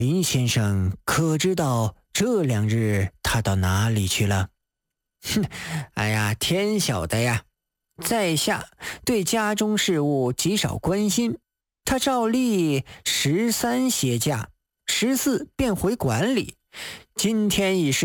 林先生可知道这2日他到哪里去了？哼，哎呀，天晓得呀。在下对家中事务极少关心，他照例13歇假，14便回馆里。今天已是